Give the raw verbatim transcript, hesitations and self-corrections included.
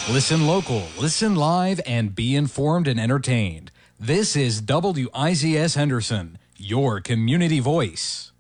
Listen local, listen live, and be informed and entertained. This is W I Z S Henderson, your community voice.